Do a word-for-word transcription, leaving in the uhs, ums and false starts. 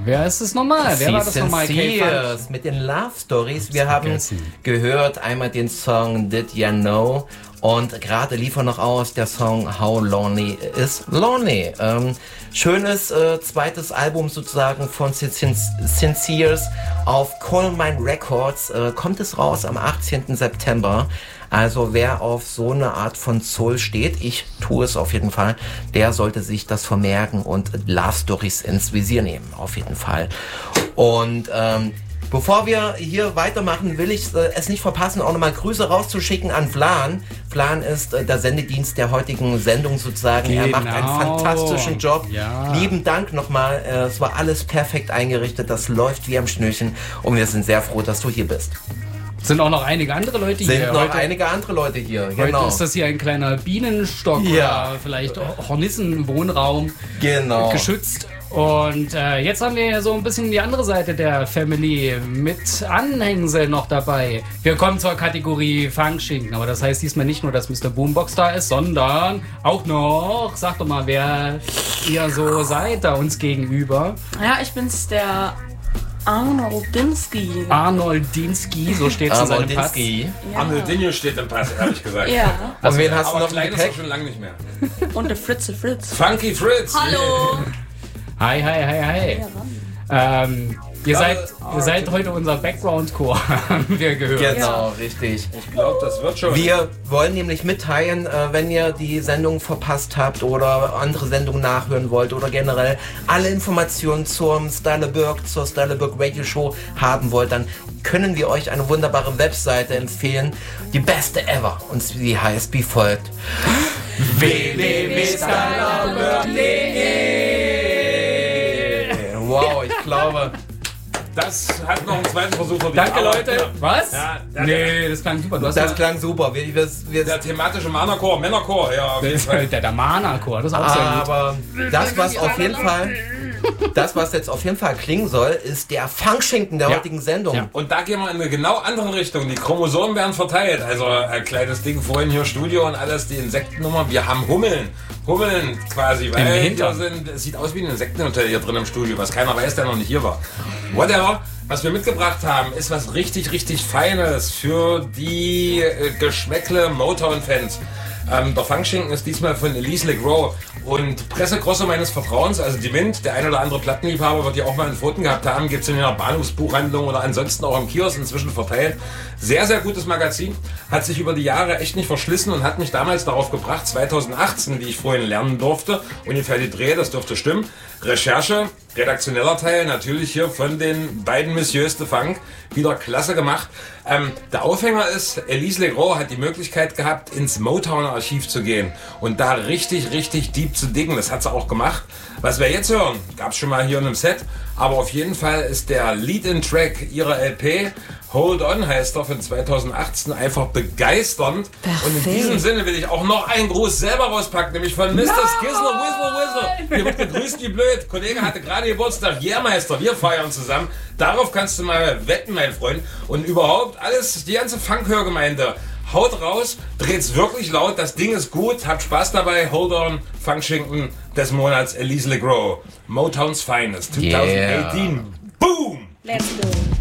Wer ist es nochmal? Wer war das nochmal? Sincere mit den Love Stories. Wir haben gehört einmal den Song Did Ya Know und gerade liefern noch aus der Song How Lonely Is Lonely. Ähm, schönes äh, zweites Album sozusagen von Sincere auf Coal Mine Records. Äh, kommt es raus am achtzehnten September. Also wer auf so eine Art von Soul steht, ich tue es auf jeden Fall, der sollte sich das vermerken und Love Stories ins Visier nehmen, auf jeden Fall. Und ähm, bevor wir hier weitermachen, will ich äh, es nicht verpassen, auch nochmal Grüße rauszuschicken an Flan. Flan ist äh, der Sendedienst der heutigen Sendung sozusagen. Genau. Er macht einen fantastischen Job. Ja. Lieben Dank nochmal. Äh, es war alles perfekt eingerichtet. Das läuft wie am Schnürchen. Und wir sind sehr froh, dass du hier bist. Sind auch noch einige andere Leute sind hier. Sind noch heute, einige andere Leute hier, heute genau. Ist das hier ein kleiner Bienenstock ja. oder vielleicht Hornissenwohnraum genau. geschützt. Und äh, jetzt haben wir ja so ein bisschen die andere Seite der Family mit Anhängsel noch dabei. Wir kommen zur Kategorie Funkschinken, aber das heißt diesmal nicht nur, dass Mister Boombox da ist, sondern auch noch, sag doch mal, wer ihr so seid da uns gegenüber. Ja, ich bin's, der Arnoldinski. Arnoldinski, so steht es in seinem Pass. Ja. Arnoldinho steht im Pass, ehrlich gesagt. Ja. Und wen hast du noch klein ist schon lange nicht mehr. Und der Fritze Fritz. Funky Fritz. Hallo. Hi, hi, hi, hi. Ähm, ihr, seid, ihr seid heute unser Background-Chor, haben wir gehört. Genau, ja. Richtig. Ich glaube, das wird schon. Wir wollen nämlich mitteilen, äh, wenn ihr die Sendung verpasst habt oder andere Sendungen nachhören wollt oder generell alle Informationen zum Styleburg, zur Styleburg Radio Show haben wollt, dann können wir euch eine wunderbare Webseite empfehlen. Die beste ever. Und sie heißt wie folgt. w w w punkt styleburg punkt de. Wow, ich glaube... Das hat noch einen zweiten Versuch verdient. Danke, Leute. Ja. Was? Ja, nee, das klang super. Du hast das ja klang super. Wir, wir, wir der thematische Mana-Chor, Männerchor, ja. Auf jeden Fall. Der, der Mana-Chor, das ist auch sehr gut. Aber das, was auf jeden Fall... Das, was jetzt auf jeden Fall klingen soll, ist der Funkschinken der ja. heutigen Sendung. Ja. Und da gehen wir in eine genau andere Richtung. Die Chromosomen werden verteilt. Also ein kleines Ding vorhin hier Studio und alles, die Insektennummer. Wir haben Hummeln. Hummeln quasi, weil hier sind, es sieht aus wie ein Insektenhotel hier drin im Studio, was keiner weiß, der noch nicht hier war. Whatever. Was wir mitgebracht haben, ist was richtig, richtig Feines für die äh, Geschmäckle Motown-Fans. Ähm, der Funkschinken ist diesmal von Elise LeGros und Pressegrosse meines Vertrauens, also die Wind, der ein oder andere Plattenliebhaber wird die auch mal in Pfoten gehabt haben, gibt es in einer Bahnhofsbuchhandlung oder ansonsten auch im Kiosk inzwischen verteilt. Sehr, sehr gutes Magazin, hat sich über die Jahre echt nicht verschlissen und hat mich damals darauf gebracht, zweitausendachtzehn, wie ich vorhin lernen durfte, ungefähr die Dreh, das dürfte stimmen, Recherche, redaktioneller Teil, natürlich hier von den beiden Messieurs de Funk, wieder klasse gemacht. Ähm, der Aufhänger ist, Elise LeGros hat die Möglichkeit gehabt, ins Motown-Archiv zu gehen und da richtig, richtig deep zu diggen. Das hat sie auch gemacht. Was wir jetzt hören, gab es schon mal hier in einem Set, aber auf jeden Fall ist der Lead-in-Track ihrer L P, Hold On heißt er, von zweitausendachtzehn, einfach begeisternd. Perfekt. Und in diesem Sinne will ich auch noch einen Gruß selber rauspacken, nämlich von Mister Skizner Whistler Whistler. Hier wird gegrüßt wie blöd. Kollege hatte gerade Geburtstag, Jährmeister, wir feiern zusammen. Darauf kannst du mal wetten, mein Freund. Und überhaupt alles, die ganze Funk-Hörgemeinde. Haut raus, dreht's wirklich laut, das Ding ist gut, habt Spaß dabei. Hold On, Funkschinken des Monats, Elise LeGros. Motown's Finest, zwanzig achtzehn. Yeah. Boom! Let's go.